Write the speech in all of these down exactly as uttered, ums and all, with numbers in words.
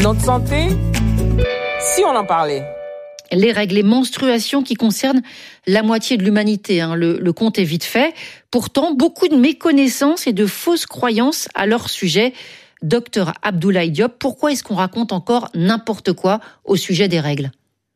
Notre santé, si on en parlait. Les règles, les menstruations qui concernent la moitié de l'humanité. Hein. Le, le compte est vite fait. Pourtant, beaucoup de méconnaissances et de fausses croyances à leur sujet. Docteur Abdoulaye Diop, pourquoi est-ce qu'on raconte encore n'importe quoi au sujet des règles ?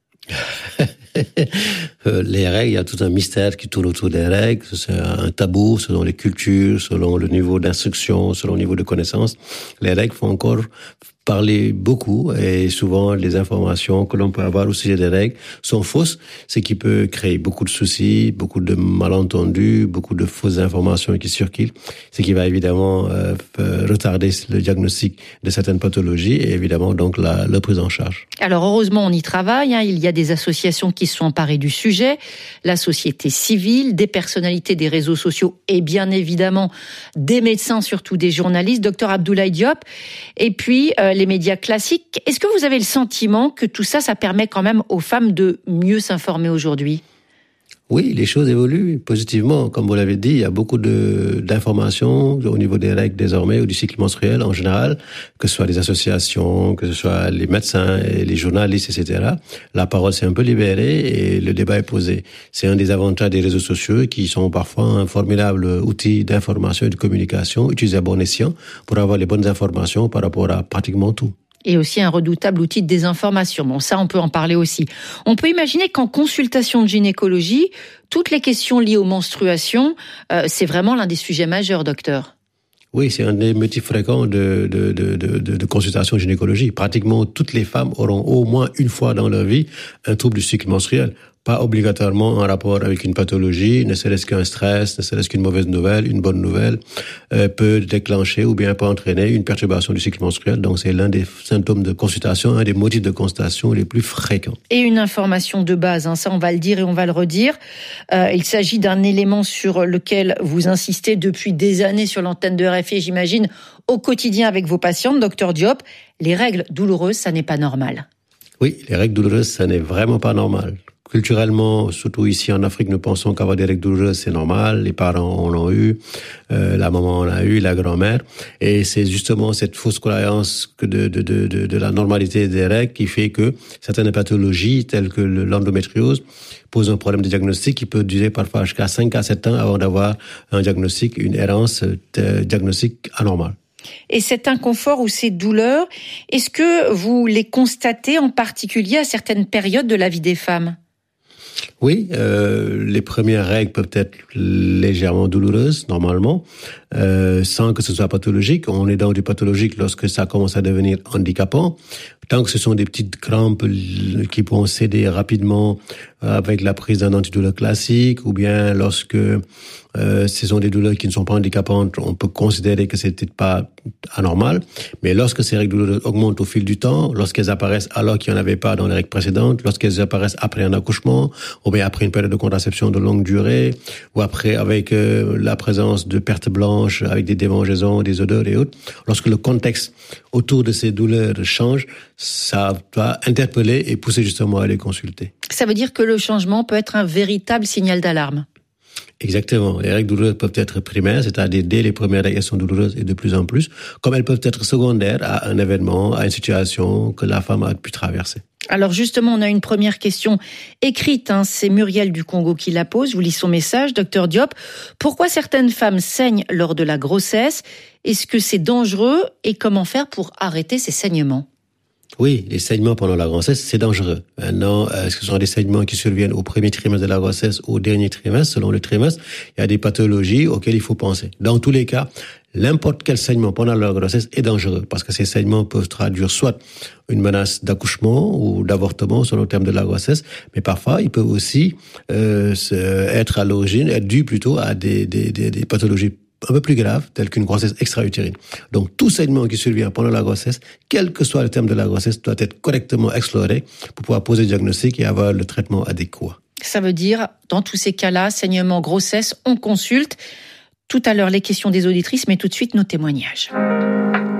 Les règles, il y a tout un mystère qui tourne autour des règles. C'est un tabou selon les cultures, selon le niveau d'instruction, selon le niveau de connaissance. Les règles font encore parler beaucoup et souvent les informations que l'on peut avoir au sujet des règles sont fausses, ce qui peut créer beaucoup de soucis, beaucoup de malentendus, beaucoup de fausses informations qui circulent, ce qui va évidemment euh, retarder le diagnostic de certaines pathologies et évidemment donc la, la prise en charge. Alors heureusement on y travaille, hein. Il y a des associations qui se sont emparées du sujet, la société civile, des personnalités des réseaux sociaux et bien évidemment des médecins, surtout des journalistes, docteur Abdoulaye Diop, et puis euh, les médias classiques. Est-ce que vous avez le sentiment que tout ça, ça permet quand même aux femmes de mieux s'informer aujourd'hui ? Oui, les choses évoluent positivement. Comme vous l'avez dit, il y a beaucoup de, d'informations au niveau des règles désormais, ou du cycle menstruel en général, que ce soit les associations, que ce soit les médecins et les journalistes, et cetera. La parole s'est un peu libérée et le débat est posé. C'est un des avantages des réseaux sociaux qui sont parfois un formidable outil d'information et de communication utilisé à bon escient pour avoir les bonnes informations par rapport à pratiquement tout. Et aussi un redoutable outil de désinformation. Bon, ça, on peut en parler aussi. On peut imaginer qu'en consultation de gynécologie, toutes les questions liées aux menstruations, euh, c'est vraiment l'un des sujets majeurs, docteur. Oui, c'est un des motifs fréquents de, de, de, de, de consultation gynécologie. Pratiquement toutes les femmes auront au moins une fois dans leur vie un trouble du cycle menstruel. Pas obligatoirement en rapport avec une pathologie, ne serait-ce qu'un stress, ne serait-ce qu'une mauvaise nouvelle, une bonne nouvelle, euh, peut déclencher ou bien peut entraîner une perturbation du cycle menstruel. Donc c'est l'un des symptômes de consultation, un des motifs de consultation les plus fréquents. Et une information de base, hein, ça on va le dire et on va le redire. Euh, il s'agit d'un élément sur lequel vous insistez depuis des années sur l'antenne de R F I, j'imagine, au quotidien avec vos patientes, docteur Diop. Les règles douloureuses, ça n'est pas normal. Oui, les règles douloureuses, ça n'est vraiment pas normal. Culturellement, surtout ici en Afrique, nous pensons qu'avoir des règles douloureuses, c'est normal. Les parents en l'ont eu, euh, la maman en a eu, la grand-mère. Et c'est justement cette fausse croyance que de, de, de, de, de la normalité des règles qui fait que certaines pathologies, telles que l'endométriose, posent un problème de diagnostic qui peut durer parfois jusqu'à cinq à sept ans avant d'avoir un diagnostic, une errance euh, diagnostique anormale. Et cet inconfort ou ces douleurs, est-ce que vous les constatez en particulier à certaines périodes de la vie des femmes ? Oui, euh, les premières règles peuvent être légèrement douloureuses, normalement, euh, sans que ce soit pathologique. On est dans du pathologique lorsque ça commence à devenir handicapant. Tant que ce sont des petites crampes qui pourront céder rapidement avec la prise d'un antidouleur classique, ou bien lorsque euh, ce sont des douleurs qui ne sont pas handicapantes, on peut considérer que c'est peut-être pas anormal. Mais lorsque ces règles douloureuses augmentent au fil du temps, lorsqu'elles apparaissent alors qu'il n'y en avait pas dans les règles précédentes, lorsqu'elles apparaissent après un accouchement, ou bien après une période de contraception de longue durée, ou après avec euh, la présence de pertes blanches, avec des démangeaisons, des odeurs et autres, lorsque le contexte autour de ces douleurs change, ça va interpeller et pousser justement à les consulter. Ça veut dire que le changement peut être un véritable signal d'alarme. Exactement. Les règles douloureuses peuvent être primaires, c'est-à-dire dès les premières règles, elles sont douloureuses et de plus en plus, comme elles peuvent être secondaires à un événement, à une situation que la femme a pu traverser. Alors justement, on a une première question écrite, hein, c'est Muriel du Congo qui la pose, vous lisez son message, docteur Diop. Pourquoi certaines femmes saignent lors de la grossesse ? Est-ce que c'est dangereux et comment faire pour arrêter ces saignements ? Oui, les saignements pendant la grossesse, c'est dangereux. Maintenant, est-ce que ce sont des saignements qui surviennent au premier trimestre de la grossesse ou au dernier trimestre, selon le trimestre? Il y a des pathologies auxquelles il faut penser. Dans tous les cas, n'importe quel saignement pendant la grossesse est dangereux parce que ces saignements peuvent traduire soit une menace d'accouchement ou d'avortement selon le terme de la grossesse, mais parfois ils peuvent aussi euh, être à l'origine, être dus plutôt à des, des, des, des pathologies un peu plus grave, telle qu'une grossesse extra-utérine. Donc, tout saignement qui survient pendant la grossesse, quel que soit le terme de la grossesse, doit être correctement exploré pour pouvoir poser le diagnostic et avoir le traitement adéquat. Ça veut dire, dans tous ces cas-là, saignement, grossesse, on consulte. Tout à l'heure, les questions des auditrices, mais tout de suite, nos témoignages.